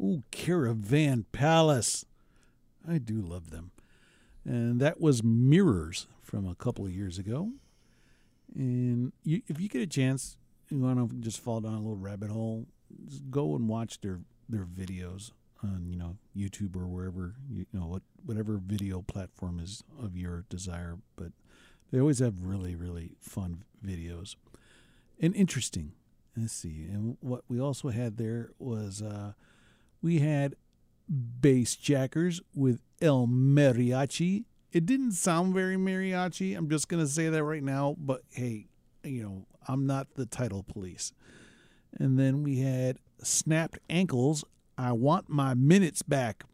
Ooh, Caravan Palace. I do love them. And that was Mirrors from a couple of years ago. And if you get a chance, you want to just fall down a little rabbit hole, just go and watch their videos on YouTube or wherever whatever video platform is of your desire. But they always have really, really fun videos and interesting. Let's see. And what we also had there was we had Bass Jackers with El Mariachi. It didn't sound very mariachi. I'm just going to say that right now. But, hey, I'm not the title police. And then we had Snapped Ankles, I Want My Minutes Back.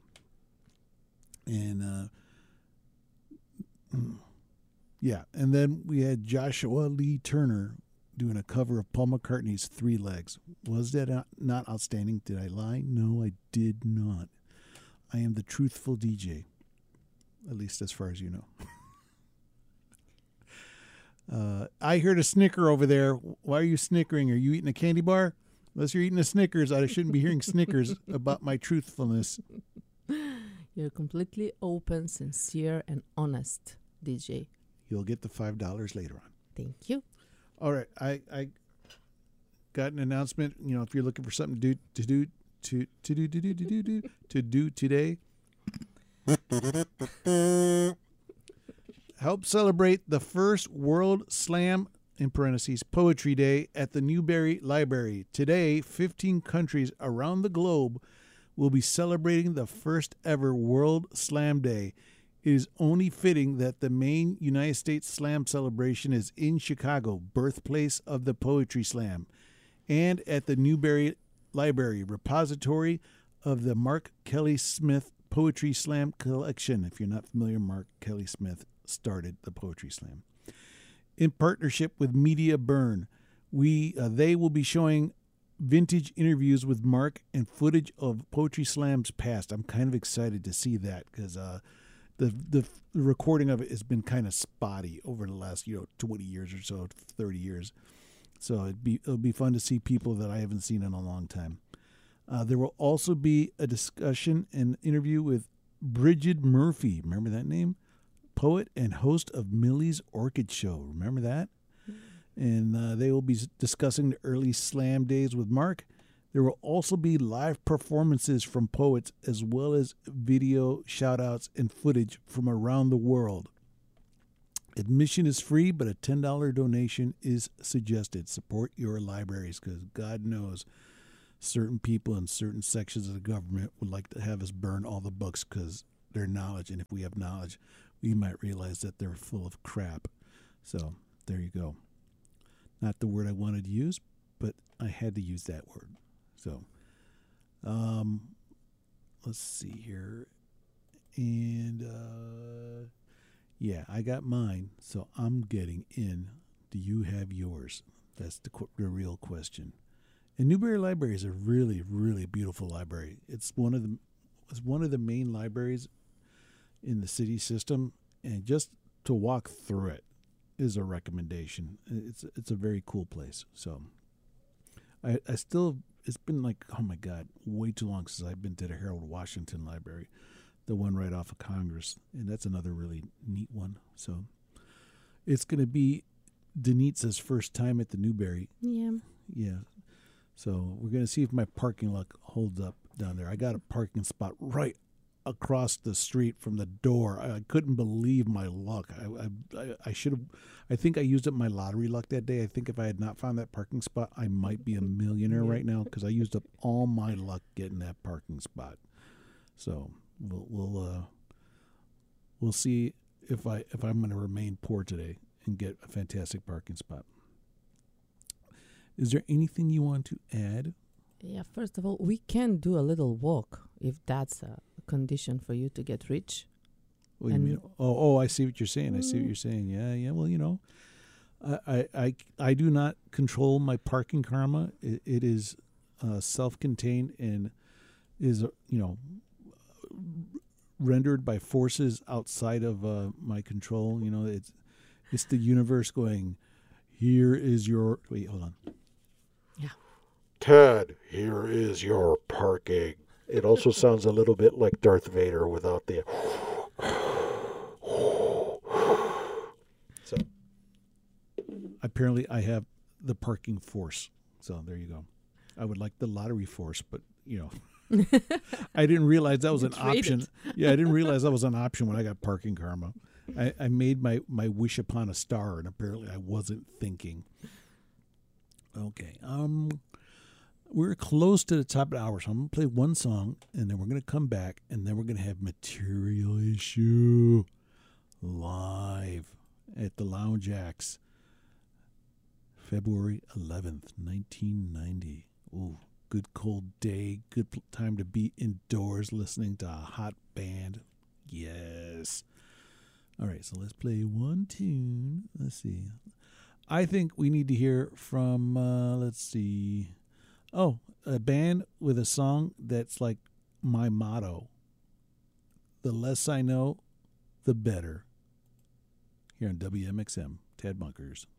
And, yeah. And then we had Joshua Lee Turner doing a cover of Paul McCartney's Three Legs. Was that not outstanding? Did I lie? No, I did not. I am the truthful DJ, at least as far as you know. I heard a snicker over there. Why are you snickering? Are you eating a candy bar? Unless you're eating a Snickers, I shouldn't be hearing Snickers about my truthfulness. You're completely open, sincere, and honest, DJ. You'll get the $5 later on. Thank you. All right, I got an announcement. If you're looking for something to do today, help celebrate the first World Slam in parentheses Poetry Day at the Newberry Library. Today, 15 countries around the globe will be celebrating the first ever World Slam Day. It is only fitting that the main United States Slam celebration is in Chicago, birthplace of the Poetry Slam, and at the Newberry Library, repository of the Mark Kelly Smith Poetry Slam collection. If you're not familiar, Mark Kelly Smith started the Poetry Slam. In partnership with Media Burn, they will be showing vintage interviews with Mark and footage of Poetry Slams past. I'm kind of excited to see that because the recording of it has been kind of spotty over the last 20 years or so, 30 years. So it'll be fun to see people that I haven't seen in a long time. There will also be a discussion and interview with Bridget Murphy. Remember that name? Poet and host of Millie's Orchid Show. Remember that? And they will be discussing the early slam days with Mark. There will also be live performances from poets as well as video shout-outs and footage from around the world. Admission is free, but a $10 donation is suggested. Support your libraries because God knows certain people in certain sections of the government would like to have us burn all the books because their knowledge. And if we have knowledge, we might realize that they're full of crap. So there you go. Not the word I wanted to use, but I had to use that word. So let's see here. And yeah, I got mine, so I'm getting in. Do you have yours? That's the real question. And Newberry Library is a really, really beautiful library. It's one of the main libraries in the city system, and just to walk through it is a recommendation. It's a very cool place. So I still, it's been like, oh my God, way too long since I've been to the Harold Washington Library, the one right off of Congress, and that's another really neat one. So it's going to be Denitza's first time at the Newberry. Yeah. So we're going to see if my parking lot holds up down there. I got a parking spot right across the street from the door. I couldn't believe my luck. I should have. I think I used up my lottery luck that day. I think if I had not found that parking spot, I might be a millionaire right now because I used up all my luck getting that parking spot. So we'll see if I'm going to remain poor today and get a fantastic parking spot. Is there anything you want to add? Yeah, first of all, we can do a little walk if that's a condition for you to get rich. What do you mean? Oh, I see what you're saying. I see what you're saying. Yeah. Well, I do not control my parking karma. It is self-contained and is rendered by forces outside of my control. It's the universe going, here is your. Wait, hold on. Yeah. Ted, here is your parking. It also sounds a little bit like Darth Vader without the. So, apparently, I have the parking force. So there you go. I would like the lottery force, but I didn't realize that was an option. Yeah, I didn't realize that was an option when I got parking karma. I made my wish upon a star, and apparently I wasn't thinking. Okay. We're close to the top of the hour, so I'm going to play one song, and then we're going to come back, and then we're going to have Material Issue live at the Lounge Axe, February 11th, 1990. Ooh, good cold day, good time to be indoors listening to a hot band. Yes. All right, so let's play one tune. Let's see. I think we need to hear from, let's see. Oh, a band with a song that's like my motto. The less I know, the better. Here on WMXM, Ted Bunkers.